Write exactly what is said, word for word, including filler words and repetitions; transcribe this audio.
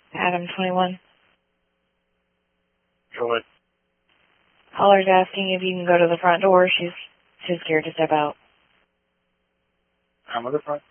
Adam twenty-one. Go ahead. Caller's asking if you can go to the front door. She's too scared to step out. I'm at the front.